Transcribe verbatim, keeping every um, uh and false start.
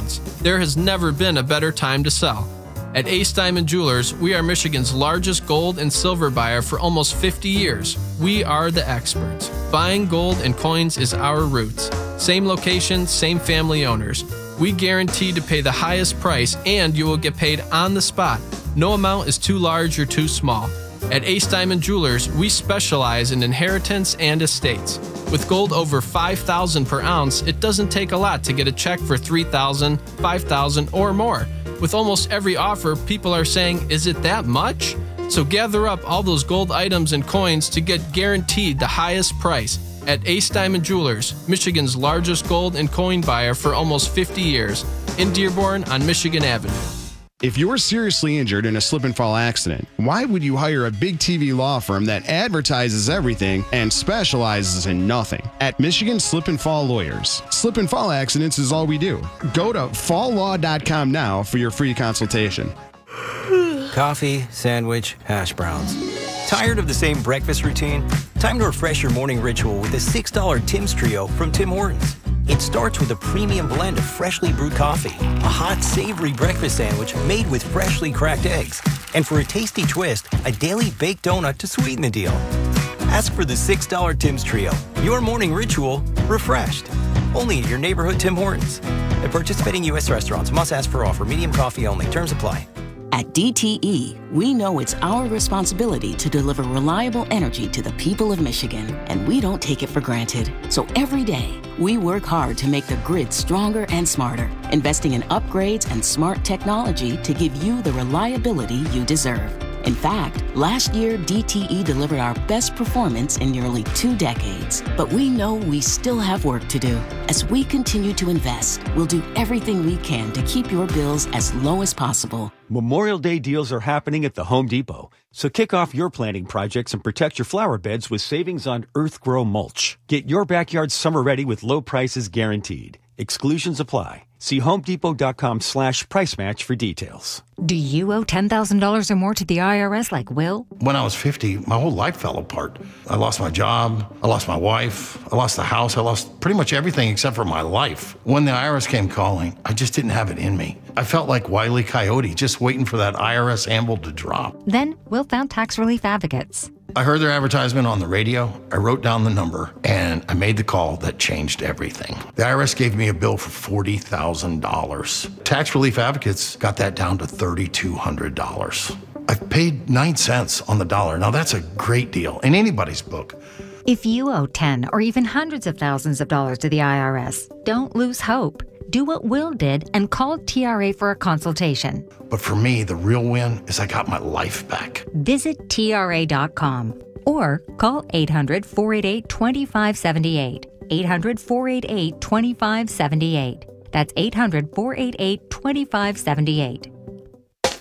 ounce. There has never been a better time to sell. At Ace Diamond Jewelers, we are Michigan's largest gold and silver buyer for almost fifty years. We are the experts. Buying gold and coins is our roots. Same location, same family owners. We guarantee to pay the highest price, and you will get paid on the spot. No amount is too large or too small. At Ace Diamond Jewelers, we specialize in inheritance and estates. With gold over five thousand dollars per ounce, it doesn't take a lot to get a check for three thousand dollars, five thousand dollars, or more. With almost every offer, people are saying, is it that much? So gather up all those gold items and coins to get guaranteed the highest price. At Ace Diamond Jewelers, Michigan's largest gold and coin buyer for almost fifty years, in Dearborn on Michigan Avenue. If you're seriously injured in a slip and fall accident, why would you hire a big T V law firm that advertises everything and specializes in nothing? At Michigan Slip and Fall Lawyers, slip and fall accidents is all we do. Go to fall law dot com now for your free consultation. Coffee, sandwich, hash browns. Tired of the same breakfast routine? Time to refresh your morning ritual with a six dollar Tim's Trio from Tim Hortons. It starts with a premium blend of freshly brewed coffee, a hot, savory breakfast sandwich made with freshly cracked eggs, and for a tasty twist, a daily baked donut to sweeten the deal. Ask for the six dollar Tim's Trio. Your morning ritual refreshed. Only at your neighborhood Tim Hortons. At participating U S restaurants, must ask for offer. Medium coffee only. Terms apply. At D T E, we know it's our responsibility to deliver reliable energy to the people of Michigan, and we don't take it for granted. So every day, we work hard to make the grid stronger and smarter, investing in upgrades and smart technology to give you the reliability you deserve. In fact, last year, D T E delivered our best performance in nearly two decades. But we know we still have work to do. As we continue to invest, we'll do everything we can to keep your bills as low as possible. Memorial Day deals are happening at the Home Depot. So kick off your planting projects and protect your flower beds with savings on Earthgrow mulch. Get your backyard summer ready with low prices guaranteed. Exclusions apply. See homedepot.com slash price match for details. Do you owe ten thousand dollars or more to the I R S like Will? When I was fifty, my whole life fell apart. I lost my job, I lost my wife, I lost the house, I lost pretty much everything except for my life. When the I R S came calling, I just didn't have it in me. I felt like Wile E. Coyote, just waiting for that I R S anvil to drop. Then Will found Tax Relief Advocates. I heard their advertisement on the radio, I wrote down the number, and I made the call that changed everything. The I R S gave me a bill for forty thousand dollars. Tax Relief Advocates got that down to three thousand two hundred dollars. I've paid nine cents on the dollar. Now that's a great deal in anybody's book. If you owe ten or even hundreds of thousands of dollars to the I R S, don't lose hope. Do what Will did and call T R A for a consultation. But for me, the real win is I got my life back. Visit T R A dot com or call eight hundred, four eight eight, two five seven eight. eight hundred, four eight eight, two five seven eight. That's eight hundred, four eight eight, two five seven eight.